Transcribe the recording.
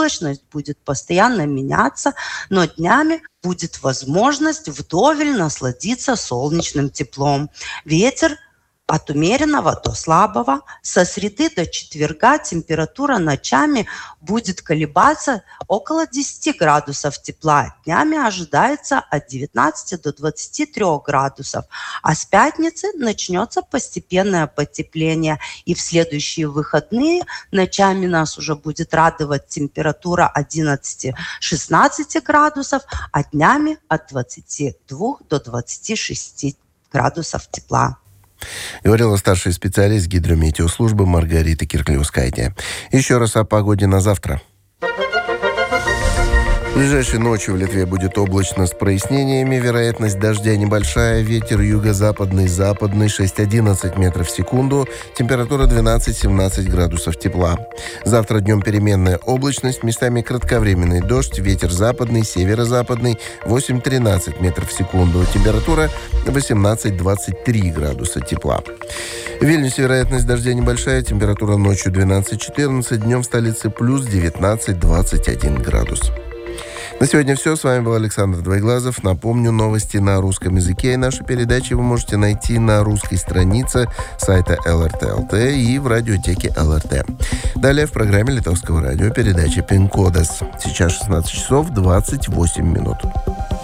облачность будет постоянно меняться, но днями будет возможность вдоволь насладиться солнечным теплом. Ветер от умеренного до слабого. Со среды до четверга температура ночами будет колебаться около 10 градусов тепла. Днями ожидается от 19 до 23 градусов. А с пятницы начнется постепенное потепление. И в следующие выходные ночами нас уже будет радовать температура 11-16 градусов, а днями от 22 до 26 градусов тепла. Говорила старший специалист гидрометеослужбы Маргарита Кирклиускайте. Еще раз о погоде на завтра. Ближайшей ночью в Литве будет облачно с прояснениями, вероятность дождя небольшая, ветер юго-западный, западный 6-11 метров в секунду, температура 12-17 градусов тепла. Завтра днем переменная облачность, местами кратковременный дождь, ветер западный, северо-западный 8-13 метров в секунду, температура 18-23 градуса тепла. В Вильнюсе вероятность дождя небольшая, температура ночью 12-14, днем в столице плюс 19-21 градус. На сегодня все. С вами был Александр Двоеглазов. Напомню, новости на русском языке и наши передачи вы можете найти на русской странице сайта ЛРТ.ЛТ и в радиотеке ЛРТ. Далее в программе Литовского радио передача «Пин Кодас». Сейчас 16 часов 28 минут.